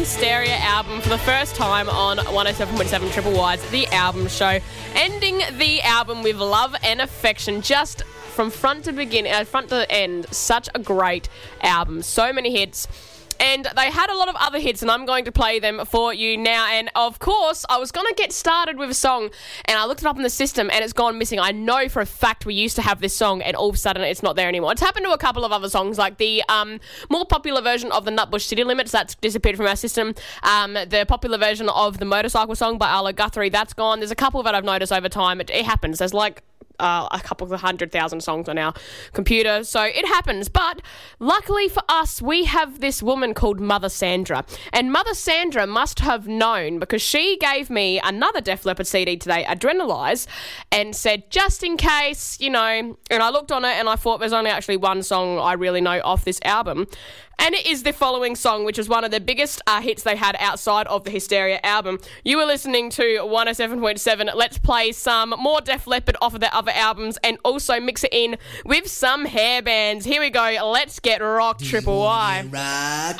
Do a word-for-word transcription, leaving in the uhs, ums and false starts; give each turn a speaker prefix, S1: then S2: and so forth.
S1: Hysteria album for the first time on one oh seven point seven Triple Y's The Album Show. Ending the album with Love and Affection, just from front to begin, uh, front to end. Such a great album. So many hits. And they had a lot of other hits, and I'm going to play them for you now. And, of course, I was going to get started with a song, and I looked it up in the system, and it's gone missing. I know for a fact we used to have this song, and all of a sudden it's not there anymore. It's happened to a couple of other songs, like the um, more popular version of the Nutbush City Limits. That's disappeared from our system. Um, the popular version of the Motorcycle Song by Arlo Guthrie, that's gone. There's a couple that I've noticed over time. It, it happens. There's, like... Uh, a couple of hundred thousand songs on our computer, so it happens. But luckily for us, we have this woman called Mother Sandra, and Mother Sandra must have known, because she gave me another Def Leppard C D today, Adrenalize, and said, just in case, you know, and I looked on it and I thought there's only actually one song I really know off this album. And it is the following song, which is one of the biggest uh, hits they had outside of the Hysteria album. You were listening to one oh seven point seven. Let's play some more Def Leppard off of their other albums and also mix it in with some hair bands. Here we go. Let's get rocked, Triple Y.